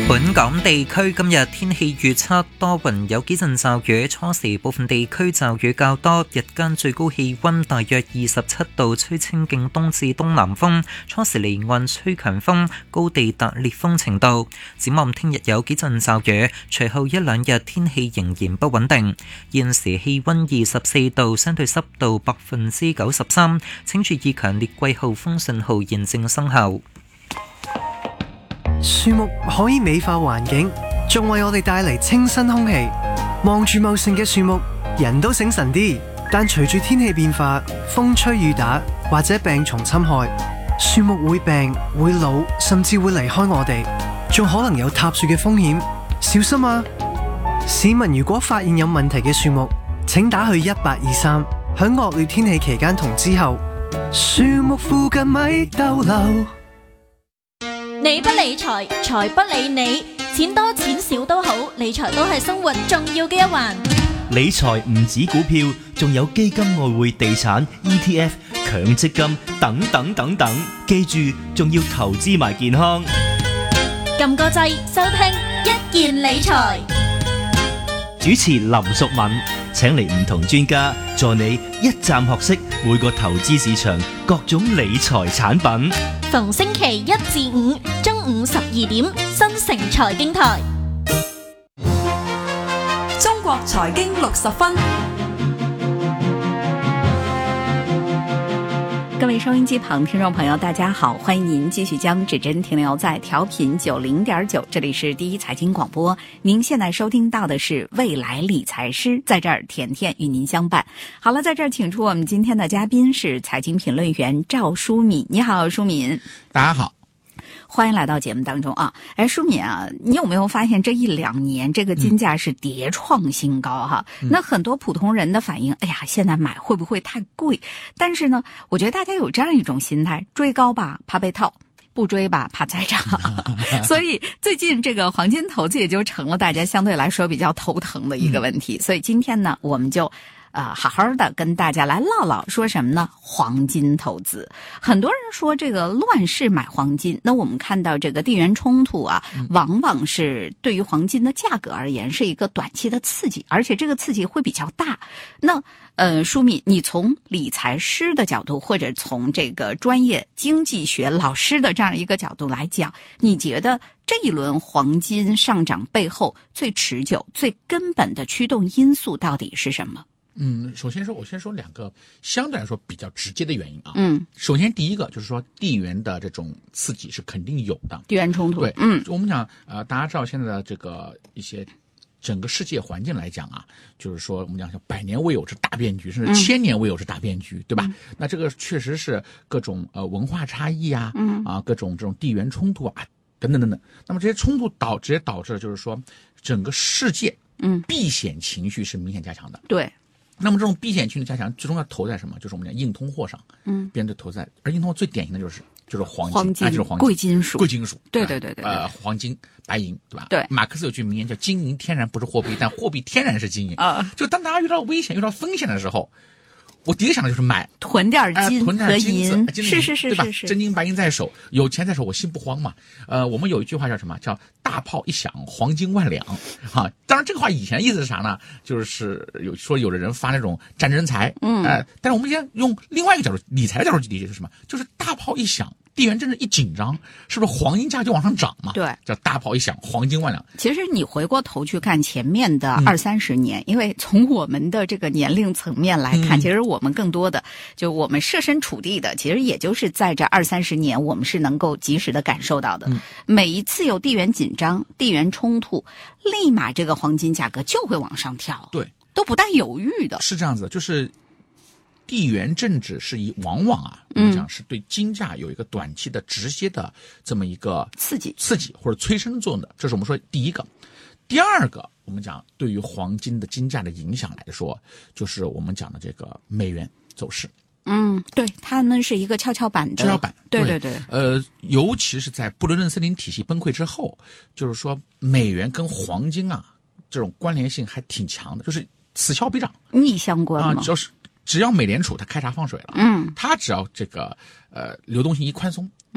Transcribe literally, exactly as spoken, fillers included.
本港地區今日天氣預測多雲，有幾陣驟雨，初時部分地區驟雨較多，日間最高氣溫大約二十七度，吹清勁東至東南風，初時離岸吹強風，高地達烈風程度。展望聽日有幾陣驟雨，隨後一兩日天氣仍然不穩定。現時氣溫二十四度，相對濕度百分之九十三，請注意強烈季候風信號現正生效。 樹木可以美化環境，仲為我哋帶嚟清新空氣。望住茂盛嘅樹木，人都醒神啲。但隨住天氣變化，風吹雨打或者病蟲侵害，樹木會病、會老，甚至會離開我哋，仲可能有塌樹嘅風險。小心啊！市民如果發現有問題嘅樹木，請打去一八二三。響惡劣天氣期間同之後，樹木附近咪逗留。 你不理財，財不理你，錢多錢少都好，理財都係生活重要嘅一環。 理財唔止股票，仲有基金、外匯、地產、E T F、強積金等等等等。記住，仲要投資埋健康。 撳個掣，收聽一件理財。 主持林淑敏，請嚟唔同專家助你一站學識每個投資市場各種理財產品。 逢星期一至五中午十二點，新城財經台。 中國財經六十分。 各位收音機旁聽眾朋友大家好，歡迎您繼續將指針停留在調頻九零點九，這裡是第一財經廣播，您現在收聽到的是未來理財師，在這兒甜甜與您相伴。好了，在這兒請出我們今天的嘉賓是財經評論員趙淑敏。你好，淑敏。 大家好， 歡迎來到節目當中啊！哎，淑敏啊，你有沒有發現這一兩年這個金價是跌創新高哈？嗯、那很多普通人的反應，哎呀，現在買會不會太貴？但是呢，我覺得大家有這樣一種心態，追高吧怕被套，不追吧怕再漲。所以最近這個黃金投資也就成了大家相對來說比較頭疼的一個問題。嗯、所以今天呢，我們就呃，好好的跟大家來嘮嘮，說什麼呢？黃金投資，很多人說這個亂世買黃金，那我們看到這個地緣衝突啊，往往是對於黃金的價格而言是一個短期的刺激，而且這個刺激會比較大。那呃，淑敏，你從理財師的角度，或者從這個專業經濟學老師的這樣一個角度來講，你覺得這一輪黃金上漲背後最持久、最根本的驅動因素到底是什麼？ 嗯，首先说，我先说两个相对来说比较直接的原因啊。 嗯， 首先第一个就是说地缘的这种刺激是肯定有的， 地缘冲突。 对， 嗯， 我们讲呃，大家知道现在的这个一些整个世界环境来讲啊，就是说我们讲像百年未有之大变局，甚至千年未有之大变局，嗯、对吧？嗯、那这个确实是各种呃文化差异啊，嗯啊各种这种地缘冲突啊等等等等。那么这些冲突导直接导致就是说整个世界嗯避险情绪是明显加强的。 对。 那么这种避险情绪加强，最终要投在什么？就是我们讲硬通货上，嗯，别人就投在，而硬通货最典型的就是就是黄金， 黄金、 啊、就是黄金、 贵金属、 贵金属， 对对对对， 呃，黄金、白银，对吧？ 对， 马克思有句名言叫"金银天然不是货币，但货币天然是金银"。啊，就当大家遇到危险、遇到风险的时候，我第一个想的就是买囤点金和银， 呃、 是是是对吧？ 是是， 真金白银在手，有钱在手，我心不慌嘛。呃，我们有一句话叫什么？叫大炮一响，黄金万两。哈，当然这个话以前意思是啥呢？就是有说有的人发那种战争财，嗯，呃，但是我们现在用另外一个角度，理财的角度去理解是什么？就是大炮一响。地缘政治一紧张，是不是黄金价就往上涨嘛？ 对， 叫大炮一响，黄金万两。 其实你回过头去看前面的二三十年，嗯、因为从我们的这个年龄层面来看，嗯、其实我们更多的就我们设身处地的，其实也就是在这二三十年，我们是能够及时的感受到的。嗯、每一次有地缘紧张、地缘冲突，立马这个黄金价格就会往上跳， 对， 都不带犹豫的。 是这样子，就是。地缘政治是以往往啊，我们讲是对金价有一个短期的直接的这么一个刺激、 刺激或者催生作用的，这是我们说第一个。第二个，我们讲对于黄金的金价的影响来说，就是我们讲的这个美元走势。 嗯，对，它们是一个跷跷板的。 跷跷板， 对对对。 呃，尤其是在布伦顿森林体系崩溃之后，就是说美元跟黄金啊这种关联性还挺强的，就是此消彼长， 逆相关嘛。 啊，只要是只要美联储它开闸放水了，嗯，它只要这个呃流动性一宽松。